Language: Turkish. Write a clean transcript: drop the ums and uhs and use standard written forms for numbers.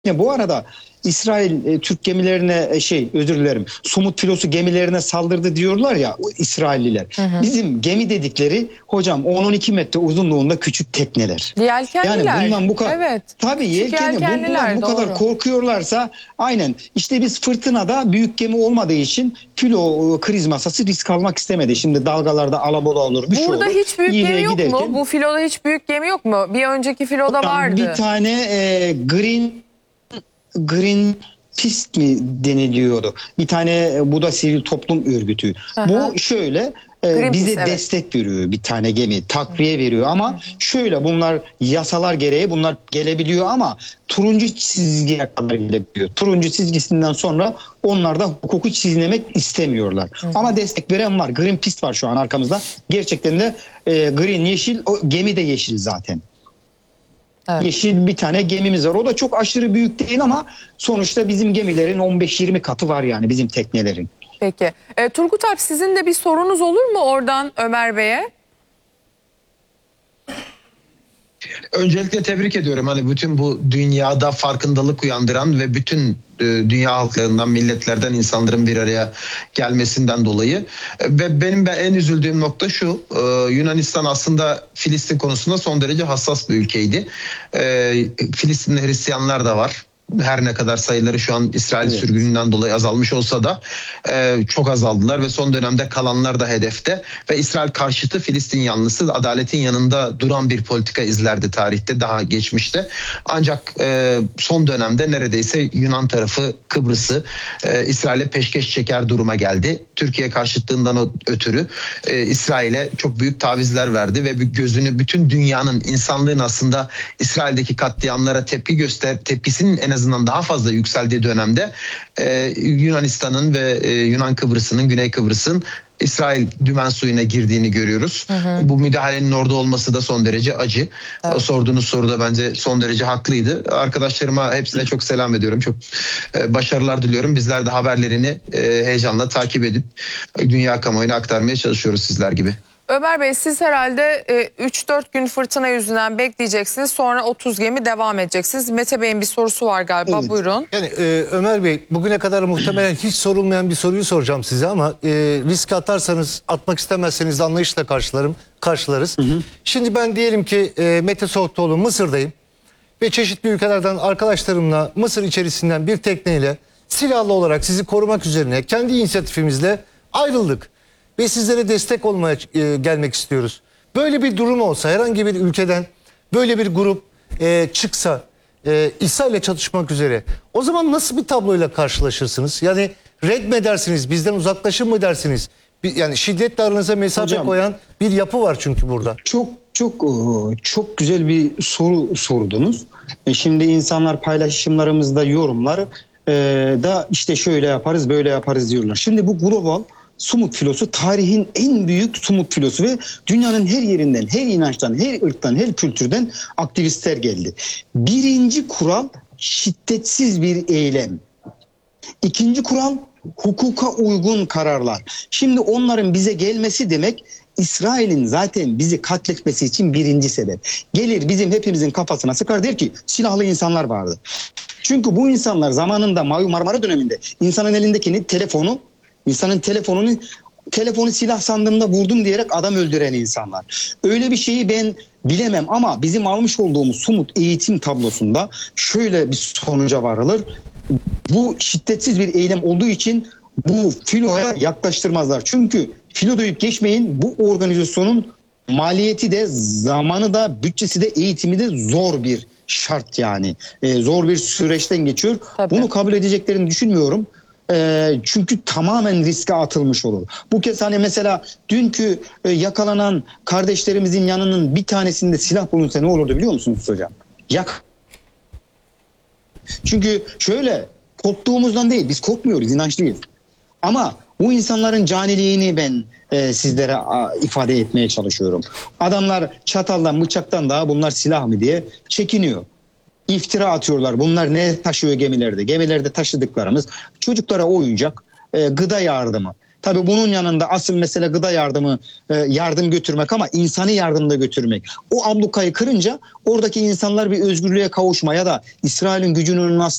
Bu arada İsrail Türk gemilerine özür dilerim, Sumut filosu gemilerine saldırdı diyorlar ya o İsrailliler. Hı hı. Bizim gemi dedikleri hocam 10-12 metre uzunluğunda küçük tekneler. Yelkenliler. Yani bundan bu kadar Evet. tabii Yelkenliler, bu kadar doğru. korkuyorlarsa aynen işte biz fırtınada büyük gemi olmadığı için filo kriz masası risk almak istemedi. Şimdi dalgalarda alabola olur bir şey olur. Burada hiç büyük İğneye gemi yok giderken, mu? Bu filoda hiç büyük gemi yok mu? Bir önceki filoda vardı. bir tane Greenpeace mi deniliyordu? Bir tane bu da sivil toplum örgütü. Aha. Bu şöyle bize evet. destek veriyor, bir tane gemi takviye veriyor ama şöyle bunlar yasalar gereği bunlar gelebiliyor ama turuncu çizgiye kadar gelebiliyor. Turuncu çizgisinden sonra onlar da hukuku çiğnemek istemiyorlar. Ama destek veren var. Greenpeace var şu an arkamızda. Gerçekten de green yeşil, o gemi de yeşil zaten. Evet. Yeşil bir tane gemimiz var. O da çok aşırı büyük değil ama sonuçta bizim gemilerin 15-20 katı var yani bizim teknelerin. Peki. Turgut Alp, sizin de bir sorunuz olur mu oradan Ömer Bey'e? Öncelikle tebrik ediyorum. Hani bütün bu dünyada farkındalık uyandıran ve bütün dünya halklarından, milletlerden insanların bir araya gelmesinden dolayı. Ve benim en üzüldüğüm nokta şu. Yunanistan aslında Filistin konusunda son derece hassas bir ülkeydi. Filistin'de Hristiyanlar da var. Her ne kadar sayıları şu an İsrail sürgününden dolayı azalmış olsa da çok azaldılar ve son dönemde kalanlar da hedefte ve İsrail karşıtı, Filistin yanlısı, adaletin yanında duran bir politika izlerdi tarihte, daha geçmişte. Ancak son dönemde neredeyse Yunan tarafı Kıbrıs'ı İsrail'e peşkeş çeker duruma geldi. Türkiye karşıtlığından ötürü İsrail'e çok büyük tavizler verdi ve gözünü bütün dünyanın, insanlığın aslında İsrail'deki katliamlara tepkisinin en azından daha fazla yükseldiği dönemde Yunanistan'ın ve Yunan Kıbrıs'ın, Güney Kıbrıs'ın İsrail dümen suyuna girdiğini görüyoruz. Hı hı. Bu müdahalenin orada olması da son derece acı. Evet. Sorduğunuz soru da bence son derece haklıydı. Arkadaşlarıma hepsine çok selam ediyorum. Çok başarılar diliyorum. Bizler de haberlerini heyecanla takip edip dünya kamuoyuna aktarmaya çalışıyoruz sizler gibi. Ömer Bey, siz herhalde 3-4 gün fırtına yüzünden bekleyeceksiniz. Sonra 30 gemi devam edeceksiniz. Mete Bey'in bir sorusu var galiba. Evet. Buyurun. Yani Ömer Bey, bugüne kadar muhtemelen hiç sorulmayan bir soruyu soracağım size ama riske atarsanız, atmak istemezseniz de anlayışla karşılarız. Hı hı. Şimdi ben diyelim ki Mete Soğuktuoğlu, Mısır'dayım ve çeşitli ülkelerden arkadaşlarımla Mısır içerisinden bir tekneyle silahlı olarak sizi korumak üzerine kendi inisiyatifimizle ayrıldık. Ve sizlere destek olmaya gelmek istiyoruz. Böyle bir durum olsa, herhangi bir ülkeden böyle bir grup çıksa İsa ile çatışmak üzere, o zaman nasıl bir tabloyla karşılaşırsınız? Yani red mi edersiniz, bizden uzaklaşın mı dersiniz? Yani şiddetle aranıza mesafe koyan bir yapı var çünkü burada. Çok güzel bir soru sordunuz. Şimdi insanlar paylaşımlarımızda, yorumlar da işte şöyle yaparız, böyle yaparız diyorlar. Şimdi bu global Sumut filosu tarihin en büyük Sumut filosu ve dünyanın her yerinden, her inançtan, her ırktan, her kültürden aktivistler geldi. Birinci kural şiddetsiz bir eylem. İkinci kural hukuka uygun kararlar. Şimdi onların bize gelmesi demek İsrail'in zaten bizi katletmesi için birinci sebep. Gelir bizim hepimizin kafasına sıkar, der ki silahlı insanlar vardı. Çünkü bu insanlar zamanında Marmara döneminde insanın elindeki telefonu silah sandığımda vurdum diyerek adam öldüren insanlar. Öyle bir şeyi ben bilemem ama bizim almış olduğumuz Sumut eğitim tablosunda şöyle bir sonuca varılır. Bu şiddetsiz bir eylem olduğu için bu filoya yaklaştırmazlar. Çünkü filo deyip geçmeyin, bu organizasyonun maliyeti de, zamanı da, bütçesi de, eğitimi de zor bir şart yani. Zor bir süreçten geçiyor. Tabii. Bunu kabul edeceklerini düşünmüyorum. Çünkü tamamen riske atılmış olur. Bu kez hani mesela dünkü yakalanan kardeşlerimizin yanının bir tanesinde silah bulunsa ne olurdu biliyor musunuz hocam? Çünkü şöyle, korktuğumuzdan değil, biz korkmuyoruz, inançlıyız. Ama bu insanların caniliğini ben sizlere ifade etmeye çalışıyorum. Adamlar çataldan, bıçaktan daha bunlar silah mı diye çekiniyor. İftira atıyorlar. Bunlar ne taşıyor gemilerde? Gemilerde taşıdıklarımız çocuklara oyuncak, gıda yardımı. Tabii bunun yanında asıl mesele gıda yardımı, yardım götürmek ama insani yardım da götürmek. O ablukayı kırınca oradaki insanlar bir özgürlüğe kavuşma ya da İsrail'in gücünün